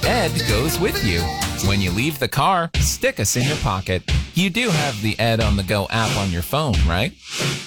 Ed goes with you. When you leave the car, stick us in your pocket. You do have the Ed on the Go app on your phone, right?